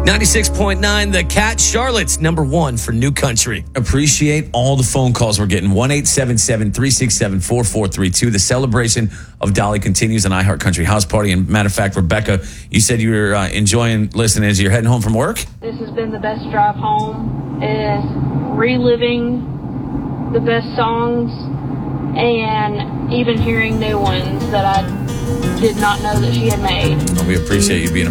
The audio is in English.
96.9 The Cat, Charlotte's number one for new country. Appreciate all the phone calls we're getting. 1-877-367-4432. The celebration of Dolly continues on iHeart Country House Party. And matter of fact, Rebecca, you said you were enjoying listening as you're heading home from work? This has been the best drive home. It is reliving the best songs and even hearing new ones that I did not know that she had made. Well, we appreciate you being a